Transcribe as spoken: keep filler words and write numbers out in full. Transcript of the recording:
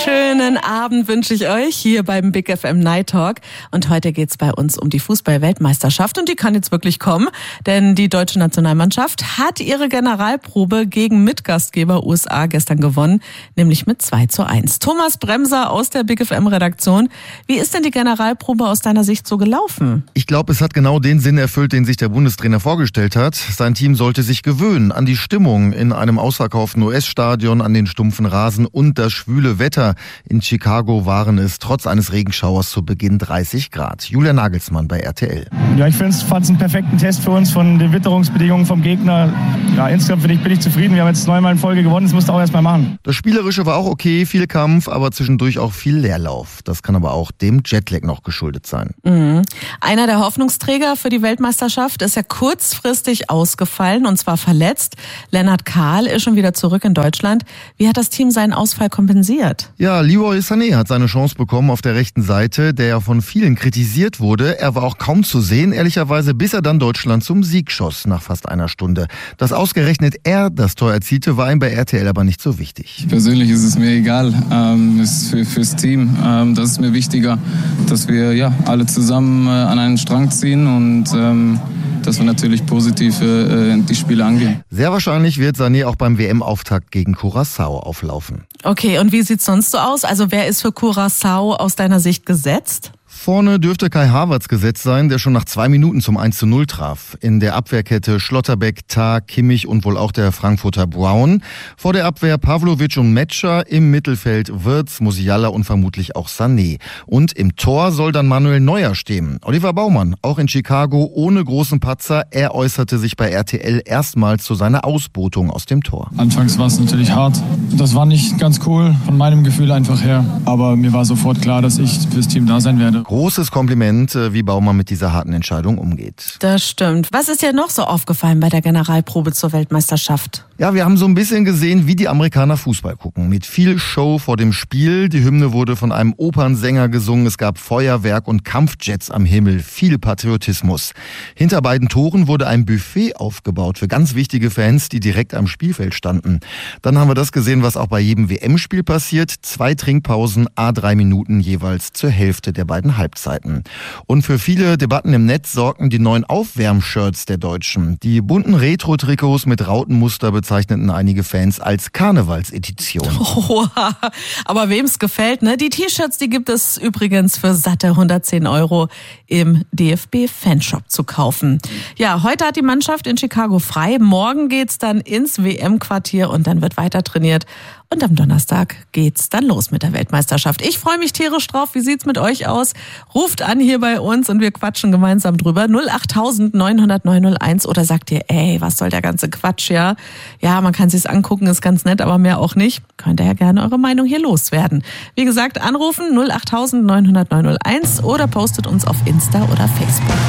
Schönen Abend wünsche ich euch hier beim Big F M Night Talk. Und heute geht's bei uns um die Fußball-Weltmeisterschaft. Und die kann jetzt wirklich kommen, denn die deutsche Nationalmannschaft hat ihre Generalprobe gegen Mitgastgeber U S A gestern gewonnen, nämlich mit zwei zu eins. Thomas Bremser aus der Big F M-Redaktion. Wie ist denn die Generalprobe aus deiner Sicht so gelaufen? Ich glaube, es hat genau den Sinn erfüllt, den sich der Bundestrainer vorgestellt hat. Sein Team sollte sich gewöhnen an die Stimmung in einem ausverkauften U S-Stadion, an den stumpfen Rasen und das schwüle Wetter. In Chicago waren es trotz eines Regenschauers zu Beginn dreißig Grad. Julian Nagelsmann bei R T L. Ja, ich fand es einen perfekten Test für uns von den Witterungsbedingungen vom Gegner. Ja, insgesamt bin ich, bin ich zufrieden. Wir haben jetzt neunmal in Folge gewonnen, das musst du auch erstmal machen. Das Spielerische war auch okay, viel Kampf, aber zwischendurch auch viel Leerlauf. Das kann aber auch dem Jetlag noch geschuldet sein. Mhm. Einer der Hoffnungsträger für die Weltmeisterschaft ist ja kurzfristig ausgefallen und zwar verletzt. Lennart Kahl ist schon wieder zurück in Deutschland. Wie hat das Team seinen Ausfall kompensiert? Ja, Leroy Sané hat seine Chance bekommen auf der rechten Seite, der ja von vielen kritisiert wurde. Er war auch kaum zu sehen, ehrlicherweise, bis er dann Deutschland zum Sieg schoss nach fast einer Stunde. Dass ausgerechnet er das Tor erzielte, war ihm bei R T L aber nicht so wichtig. Persönlich ist es mir egal, ähm, ist für, fürs Team. Ähm, das ist mir wichtiger, dass wir ja alle zusammen äh, an einen Strang ziehen und ähm, dass wir natürlich positiv äh, die Spiele angehen. Sehr wahrscheinlich wird Sané auch beim W M-Auftakt gegen Curaçao auflaufen. Okay, und wie sieht's sonst so aus? Also wer ist für Curaçao aus deiner Sicht gesetzt? Vorne dürfte Kai Havertz gesetzt sein, der schon nach zwei Minuten zum eins zu null traf. In der Abwehrkette Schlotterbeck, Tah, Kimmich und wohl auch der Frankfurter Brown. Vor der Abwehr Pavlovic und Metscher, im Mittelfeld Wirtz, Musiala und vermutlich auch Sané. Und im Tor soll dann Manuel Neuer stehen. Oliver Baumann, auch in Chicago, ohne großen Patzer. Er äußerte sich bei R T L erstmals zu seiner Ausbotung aus dem Tor. Anfangs war es natürlich hart. Das war nicht ganz cool, von meinem Gefühl einfach her. Aber mir war sofort klar, dass ich fürs Team da sein werde. Großes Kompliment, wie Baumann mit dieser harten Entscheidung umgeht. Das stimmt. Was ist dir noch so aufgefallen bei der Generalprobe zur Weltmeisterschaft? Ja, wir haben so ein bisschen gesehen, wie die Amerikaner Fußball gucken. Mit viel Show vor dem Spiel. Die Hymne wurde von einem Opernsänger gesungen. Es gab Feuerwerk und Kampfjets am Himmel. Viel Patriotismus. Hinter beiden Toren wurde ein Buffet aufgebaut für ganz wichtige Fans, die direkt am Spielfeld standen. Dann haben wir das gesehen, was auch bei jedem W M-Spiel passiert. Zwei Trinkpausen, à drei Minuten jeweils zur Hälfte der beiden Halbzeiten. Und für viele Debatten im Netz sorgten die neuen Aufwärmshirts der Deutschen. Die bunten Retro-Trikots mit Rautenmuster bezeichneten einige Fans als Karnevalsedition. Oh, aber wem es gefällt, ne? Die T-Shirts, die gibt es übrigens für satte hundertzehn Euro im D F B-Fanshop zu kaufen. Ja, heute hat die Mannschaft in Chicago frei. Morgen geht's dann ins W M-Quartier und dann wird weiter trainiert. Und am Donnerstag geht's dann los mit der Weltmeisterschaft. Ich freue mich tierisch drauf. Wie sieht's mit euch aus? Ruft an hier bei uns und wir quatschen gemeinsam drüber. null acht neun null null neun null eins oder sagt ihr, ey, was soll der ganze Quatsch, ja? Ja, man kann sich's angucken, ist ganz nett, aber mehr auch nicht. Könnt ihr ja gerne eure Meinung hier loswerden. Wie gesagt, anrufen null acht neun null null neun null eins oder postet uns auf Insta oder Facebook.